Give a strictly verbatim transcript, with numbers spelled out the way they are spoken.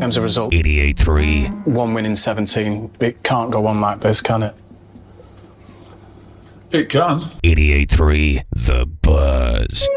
terms of result. eighty-eight three. One win in seventeen. It can't go on like this, can it? It can. eighty-eight three. The Buzz.